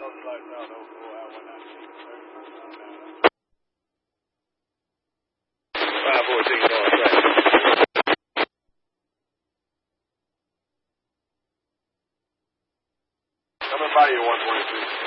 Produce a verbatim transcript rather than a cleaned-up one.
five fourteen north track. Coming by you, one twenty-two.